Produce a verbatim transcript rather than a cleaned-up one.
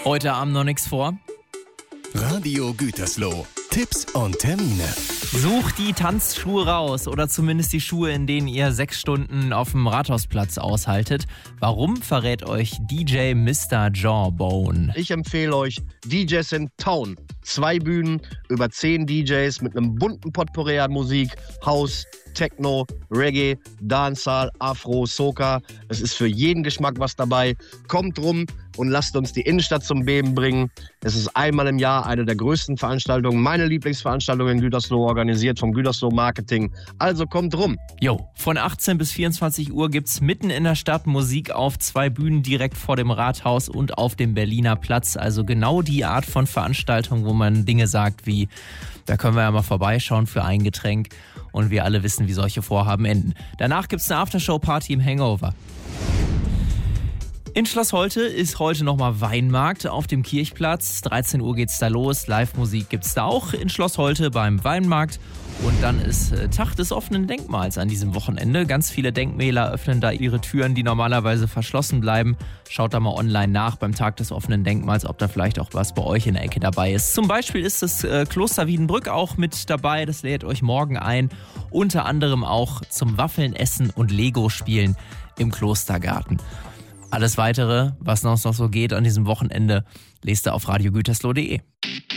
Heute Abend noch nichts vor. Radio Gütersloh. Tipps und Termine. Sucht die Tanzschuhe raus oder zumindest die Schuhe, in denen ihr sechs Stunden auf dem Rathausplatz aushaltet. Warum, verrät euch D J Mister Jawbone. Ich empfehle euch D Js in Town. Zwei Bühnen, über zehn D Js mit einem bunten Potpourri an Musik, House, Techno, Reggae, Dancehall, Afro, Soca. Es ist für jeden Geschmack was dabei. Kommt rum und lasst uns die Innenstadt zum Beben bringen. Es ist einmal im Jahr eine der größten Veranstaltungen, meine Lieblingsveranstaltung in Gütersloh, organisiert vom Gütersloh Marketing. Also kommt rum. Jo, von achtzehn bis vierundzwanzig Uhr gibt's mitten in der Stadt Musik auf zwei Bühnen direkt vor dem Rathaus und auf dem Berliner Platz. Also genau die Art von Veranstaltung, wo man Dinge sagt wie, da können wir ja mal vorbeischauen für ein Getränk. Und wir alle wissen, wie solche Vorhaben enden. Danach gibt's eine Aftershow-Party im Hangover. In Schloss Holte ist heute nochmal Weinmarkt auf dem Kirchplatz. dreizehn Uhr geht's da los. Live-Musik gibt's da auch in Schloss Holte beim Weinmarkt. Und dann ist äh, Tag des offenen Denkmals an diesem Wochenende. Ganz viele Denkmäler öffnen da ihre Türen, die normalerweise verschlossen bleiben. Schaut da mal online nach beim Tag des offenen Denkmals, ob da vielleicht auch was bei euch in der Ecke dabei ist. Zum Beispiel ist das äh, Kloster Wiedenbrück auch mit dabei. Das lädt euch morgen ein. Unter anderem auch zum Waffeln essen und Lego spielen im Klostergarten. Alles Weitere, was noch so geht an diesem Wochenende, lest ihr auf radio gütersloh punkt de.